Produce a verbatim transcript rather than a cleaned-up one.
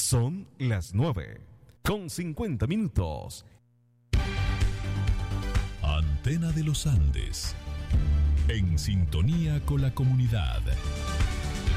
Son las nueve con cincuenta minutos. Antena de los Andes, en sintonía con la comunidad.